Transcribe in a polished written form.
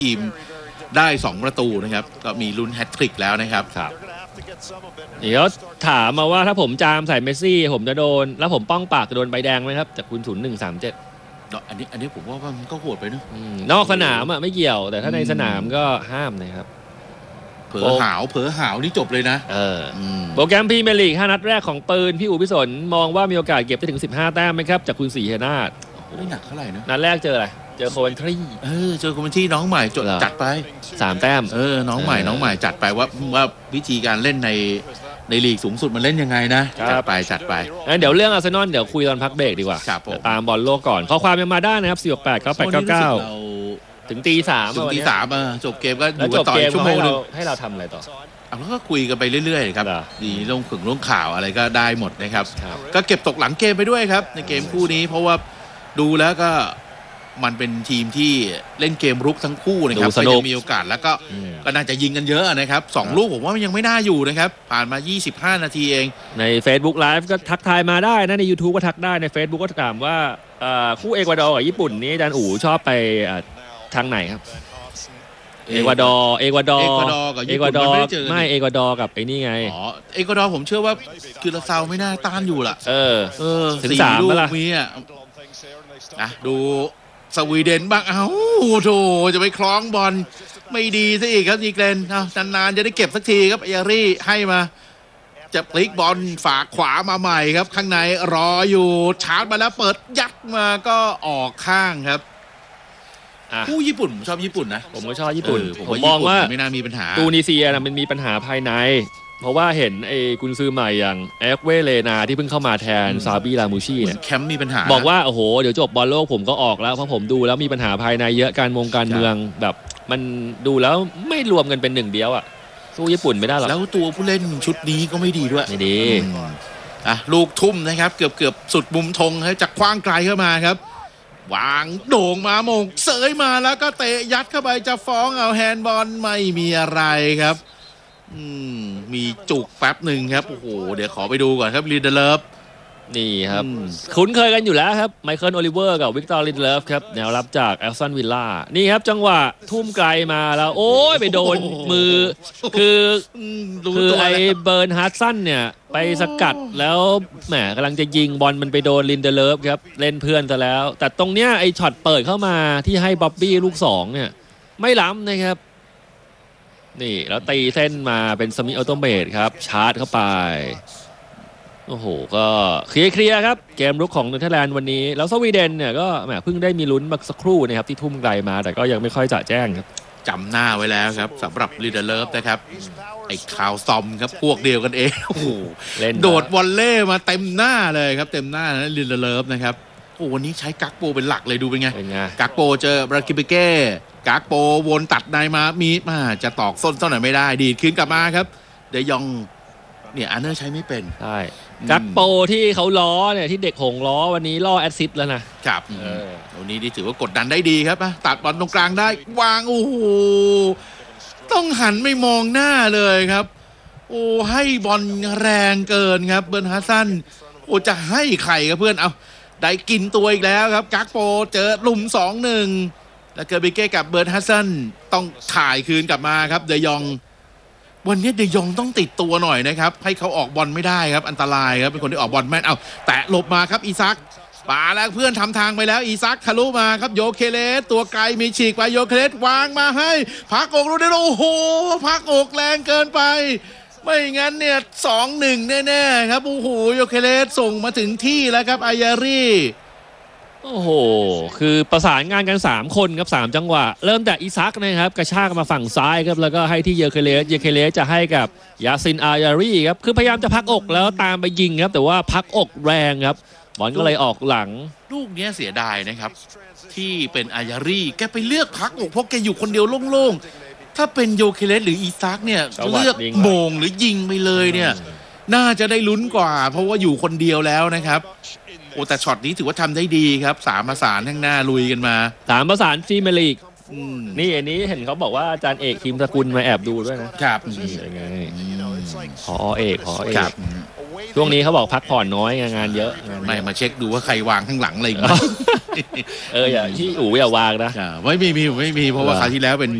ทีมได้2ประตูนะครับก็มีลุ้นแฮตทริกแล้วนะครับเดี๋ยวถามมาว่าถ้าผมจามใส่เมสซี่ผมจะโดนแล้วผมป้องปากจะโดนใบแดงไหมครับจากคุณ0137 อันนี้ผมว่ามันก็โหดไปเนอะนอกสนามไม่เกี่ยวแต่ถ้าในสนามก็ห้ามนะครับเผลอหาวนี่จบเลยนะโปรแกรมพรีเมียร์ลีก5นัดแรกของปืนพี่อู๋พิสนมองว่ามีโอกาสเก็บได้ถึง15แต้มไหมครับจากคุณศรีเฮนาถไม่หนักเท่าไหร่นะนัดแรกเจออะไรเจอโคเวนทรีเจอโคเวนทรีน้องใหม่จัดไป 3แต้มน้องใหม่จัดไปว่าวิธีการเล่นในลีกสูงสุดมันเล่นยังไงนะจัดไปเดี๋ยวเรื่องอาร์เซนอลเดี๋ยวคุยตอนพักเบรกดีกว่าตามบอลโลกก่อนข้อความยังมาได้นะครับ4689899ถึงตีสามจบเกมก็อยู่ต่อชั่วโมงนึงให้เราทำอะไรต่อแล้วก็คุยกันไปเรื่อยๆครับดีลงข่าวอะไรก็ได้หมดนะครับก็เก็บตกหลังเกมไปด้วยครับในเกมคู่นี้เพราะว่าดูแล้วก็มันเป็นทีมที่เล่นเกมรุกทั้งคู่นะครับก็ยังมีโอกาสแล้วก็น่าจะยิงกันเยอะนะครับ2ลูกผมว่ามันยังไม่น่าอยู่นะครับผ่านมา25นาทีเองใน Facebook Live ก็ทักทายมาได้นะใน YouTube ก็ทักได้ใน Facebook ก็ถามว่าคู่เอกวาดอร์กับญี่ปุ่นนี้อาจารย์อู๋ชอบไปทางไหนครับเอกวาดอร์กับญี่ปุ่นไม่เอกวาดอร์กับไอ้นี่ไงเอกวาดอร์ผมเชื่อว่าคือเราเซาไม่น่าต้านอยู่ล่ะถึง3แล้วล่ะมีดูสวีเดนบ้างโธ่จะไปคล้องบอลไม่ดีซะอีกครับอีเกรนนานๆจะได้เก็บสักทีครับยารี่ให้มาจะพลิกบอลฝากขวามาใหม่ครับข้างในรออยู่ชาร์จมาแล้วเปิดยัดมาก็ออกข้างครับผู้ญี่ปุ่นผมชอบญี่ปุ่นนะผมก็ชอบญี่ปุ่นผมมองว่าไม่น่ามีปัญหาตูนิเซียมันมีปัญหาภายในเพราะว่าเห็นไอ้กุนซือใหม่อย่างเอ็กเวเลนาที่เพิ่งเข้ามาแทนซาบีลามูชีเนี่ยแคมป์มีปัญหาบอกว่าโอ้โหเดี๋ยวจบบอลโลกผมก็ออกแล้วเพราะผมดูแล้วมีปัญหาภายในเยอะการเมืองแบบมันดูแล้วไม่รวมกันเป็นหนึ่งเดียวสู้ญี่ปุ่นไม่ได้หรอกแล้วตัวผู้เล่นชุดนี้ก็ไม่ดีด้วยไม่ดีลูกทุ่มนะครับเกือบสุดมุมธงให้จากคว้างไกลเข้ามาครับวางโด่งมามงเสยมาแล้วก็เตะยัดเข้าไปจะฟ้องเอาแฮนด์บอลไม่มีอะไรครับมีจุกแป๊บหนึ่งครับโอ้โหเดี๋ยวขอไปดูก่อนครับลินเดเลฟนี่ครับคุ้นเคยกันอยู่แล้วครับไมเคิลโอลิเวอร์กับวิกตอร์ลินเดเลฟครับแนวรับจากแอสตันวิลล่านี่ครับจังหวะทุ่มไกลมาแล้วโอ้ยไปโดนมือคือไอเบิร์นฮาร์ดสันเนี่ยไปสกัดแล้วแหมกำลังจะยิงบอลมันไปโดนลินเดเลฟครับเล่นเพื่อนซะแล้วแต่ตรงเนี้ยไอช็อตเปิดเข้ามาที่ให้บ๊อบบี้ลูก2เนี่ยไม่ล้ำนะครับนี่แล้วตีเส้นมาเป็นสมิธออโตเมตครับชาร์จเข้าไปโอ้โหก็เคลียร์ครับเกมรุกของเนเธอร์แลนด์วันนี้แล้วสวีเดนเนี่ยก็แหมเพิ่งได้มีลุ้นมาสักครู่นะครับที่ทุ่มไกลมาแต่ก็ยังไม่ค่อยจะแจ้งครับจำหน้าไว้แล้วครับสำหรับลิเดเลฟนะครับไอ้ข่าวซอมครับพวกเดียวกันเองโอ้โหโดดวอลเล่มาเต็มหน้าเลยครับเต็มหน้านะลิเดเลฟนะครับโอ้วันนี้ใช้กักโปเป็นหลักเลยดูเป็นไงกักโปเจอบราคิเบเก้กักโปวนตัดในมามีจะตอกส้นเท่าไหร่ไม่ได้ดีดคืนกลับมาครับเดยองเนี่ยอาร์เนอร์ใช้ไม่เป็นใช่กักโปที่เขาล้อเนี่ยที่เด็กหงล้อวันนี้ล่อแอสซิสต์แล้วนะครับวันนี้ถือว่ากดดันได้ดีครับตัดบอลตรงกลางได้วางโอ้โหต้องหันไม่มองหน้าเลยครับโอ้ให้บอลแรงเกินครับเบิร์นฮัสซันโอ้จะให้ใครครับเพื่อนเอาได้กินตัวอีกแล้วครับกักโปเจอหลุม 2-1 แล้วเกิดเบเก้กับเบิร์นฮัสซันต้องถ่ายคืนกลับมาครับเดยองวันนี้เดยองต้องติดตัวหน่อยนะครับให้เขาออกบอลไม่ได้ครับอันตรายครับเป็นคนที่ออกบอลแม่นเอาแตะหลบมาครับอีซักป่าแล้วเพื่อนทำทางไปแล้วอีซักทะลุมาครับโยเคเลสตัวไกลมีฉีกไปโยเคเลสวางมาให้พักอกรู้ได้โอ้โหพักอกแรงเกินไปไม่งั้นเนี่ย 2-1 แน่ๆครับโอ้โหโยเคเลสส่งมาถึงที่แล้วครับอายารีโอ้โหคือประสานงานกัน3คนครับ3จังหวะเริ่มจากอีซักนะครับกระชากมาฝั่งซ้ายครับแล้วก็ให้ที่เยเคเลสจะให้กับยาซินอายารีครับคือพยายามจะพักอกแล้วตามไปยิงครับแต่ว่าพักอกแรงครับบอลก็เลยออกหลังลูกนี้เสียดายนะครับที่เป็นอายารีแกไปเลือกพักอกเพราะแกอยู่คนเดียวโล่งๆถ้าเป็นโยเคเลสหรืออีซักเนี่ยเลือกโมงหรือยิงไปเลยเนี่ยน่าจะได้ลุ้นกว่าเพราะว่าอยู่คนเดียวแล้วนะครับโอ้แต่ช็อตนี้ถือว่าทำได้ดีครับ3ประสานข้างหน้าลุยกันมา 3ประสานพรีเมียร์ลีกนี่อันนี้เห็นเขาบอกว่าอาจารย์เอกทีมสกุลมาแอบดูด้วยนะครับยังไงผอเอกครับช่วงนี้เขาบอกพักผ่อนน้อยงานเยอะไม่มาเช็คดูว่าใครวางข้างหลังอะไรอีกไหมอย่าที่อู๋อย่าวางนะไม่มีเพราะว่าคราวที่แล้วเป็น